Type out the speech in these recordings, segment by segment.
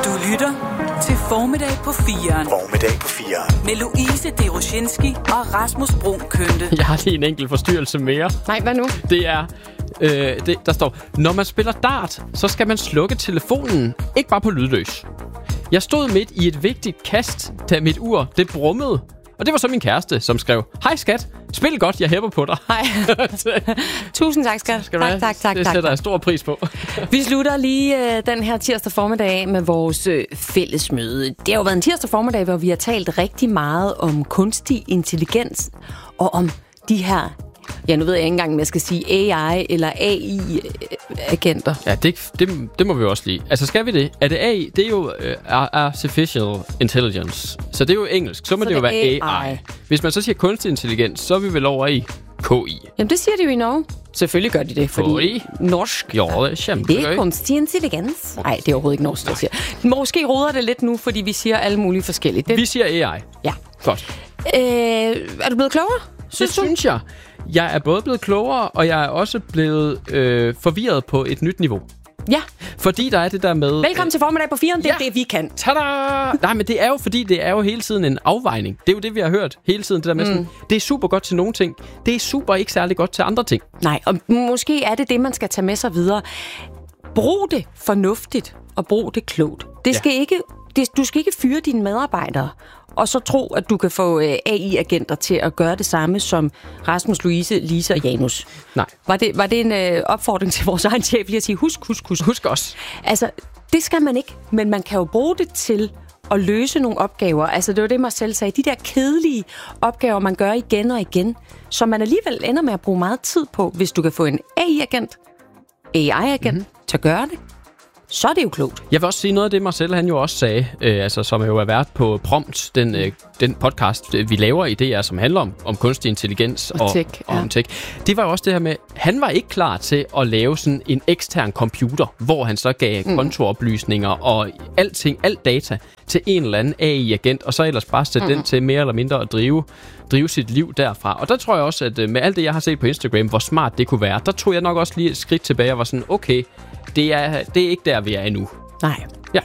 Du lytter til Formiddag på 4'eren. Formiddag på 4'eren. Med Louise Deroshinski og Rasmus Bruun Kønte. Jeg har lige en enkelt forstyrrelse mere. Nej, hvad nu? Det er... der står, når man spiller dart, så skal man slukke telefonen, ikke bare på lydløs. Jeg stod midt i et vigtigt kast, da mit ur, det brummede. Og det var så min kæreste, som skrev, hej skat, spil godt, jeg hæpper på dig. Hej. Tusind tak, skat. Tak. Det sætter jeg stor pris på. Vi slutter lige den her tirsdag formiddag med vores fællesmøde. Det har jo været en tirsdag formiddag, hvor vi har talt rigtig meget om kunstig intelligens og om de her... Ja, nu ved jeg ikke engang, om jeg skal sige AI eller AI-agenter. Ja, det må vi også lige. Altså, skal vi det? Er det AI? Det er jo Artificial Intelligence. Så det er jo engelsk. Så må det jo være AI. Hvis man så siger kunstig intelligens, så er vi vel over i KI. Jamen, det siger de jo i Norge. Selvfølgelig gør de det, fordi KI? norsk. Jo, det er kæmpe. Det er kunstig intelligens. Nej, det er overhovedet ikke norsk, der siger. Måske roder det lidt nu, fordi vi siger alle mulige forskellige. Vi siger AI. Ja. Godt. Er du blevet klogere? Synes jeg. Jeg er både blevet klogere, og jeg er også blevet forvirret på et nyt niveau. Ja. Fordi der er det der med... Velkommen til Formiddag på 4'eren, det er det, vi kan. Tada! Nej, men det er jo fordi, det er jo hele tiden en afvejning. Det er jo det, vi har hørt hele tiden. Det der med sådan, det er super godt til nogle ting. Det er super ikke særlig godt til andre ting. Nej, og måske er det, man skal tage med sig videre. Brug det fornuftigt, og brug det klogt. Du skal ikke fyre dine medarbejdere, og så tro, at du kan få AI-agenter til at gøre det samme som Rasmus, Louise, Lise og Janus. Nej. Var det en opfordring til vores egen chef lige at sige, husk os? Altså, det skal man ikke, men man kan jo bruge det til at løse nogle opgaver. Altså, det var det, Marcel sagde. De der kedelige opgaver, man gør igen og igen, som man alligevel ender med at bruge meget tid på, hvis du kan få en AI-agent til at gøre det. Så er det jo klogt. Jeg vil også sige noget af det, Marcel han jo også sagde, som jo er vært på Prompt, den podcast, vi laver i DR, som handler om kunstig intelligens og tech, om tech. Det var jo også det her med, han var ikke klar til at lave sådan en ekstern computer, hvor han så gav kontooplysninger og alt data til en eller anden AI-agent, og så ellers bare sætte den til mere eller mindre at drive sit liv derfra. Og der tror jeg også, at med alt det, jeg har set på Instagram, hvor smart det kunne være, der tog jeg nok også lige et skridt tilbage og var sådan, okay, det er ikke der, vi er endnu. Nej. Ja.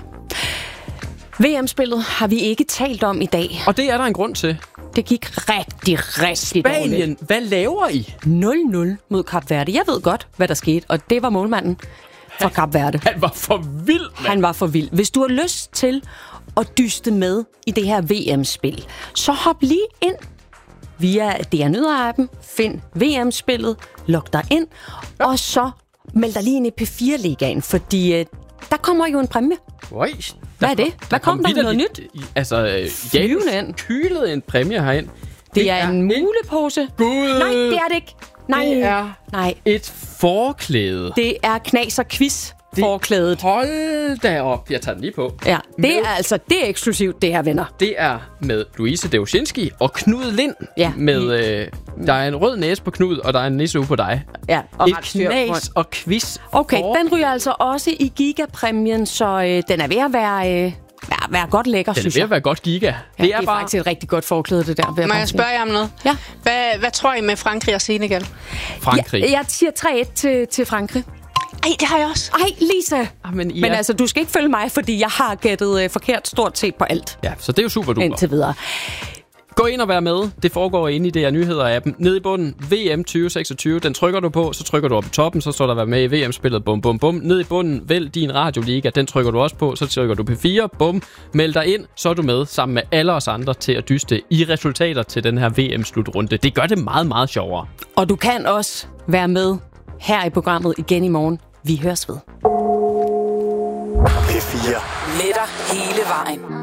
VM-spillet har vi ikke talt om i dag. Og det er der en grund til. Det gik rigtig Spanien, dårligt. hvad laver I? 0-0 mod Kap Verde. Jeg ved godt, hvad der skete, og det var målmanden fra Kap Verde. Han var for vild, mand. Han var for vild. Hvis du har lyst til at dyste med i det her VM-spil, så hop lige ind via DR Nyheder-appen, find VM-spillet, log dig ind, og så meld dig lige ind i P4-ligaen, fordi der kommer jo en præmie. Hvad er det? Hvad kom der noget nyt? Altså, Janus kylede en præmie herind. Det er en mulepose. Gud. Nej, det er det ikke. Nej. Et forklæde. Det er knas og quiz. Forklædet. Hold da op. Jeg tager den lige på. Ja, det er eksklusivt, det her, venner. Det er med Louise Deroshinski og Knud Lind. Ja. Med, der er en rød næse på Knud, og der er en nisseuge på dig. Ja, og et knas og quiz. Okay, den ryger altså også i gigapræmien, så den er ved at være godt lækker, synes jeg. Den er ved at være godt giga. Ja, det er bare faktisk et rigtig godt forklæde, det der. Må jeg spørge jer om noget? Ja. Hvad tror I med Frankrig og Senegal? Frankrig. Jeg siger 3-1 til Frankrig. Ej, det har jeg også. Ej, Lisa. Men altså, du skal ikke følge mig, fordi jeg har gættet forkert stort set på alt. Ja, så det er jo super duper. Indtil videre. Gå ind og vær med. Det foregår inde i DR Nyheder-appen. Nede i bunden, VM 2026. Den trykker du på, så trykker du op i toppen, så står der vær med i VM-spillet. Bum, bum, bum. Nede i bunden, vælg din radioliga. Den trykker du også på, så trykker du P4. Bum. Meld dig ind, så er du med sammen med alle os andre til at dyste i resultater til den her VM-slutrunde. Det gør det meget, meget sjovere. Og du kan også være med her i programmet igen i morgen. Vi høres ved. P4. Med dig hele vejen.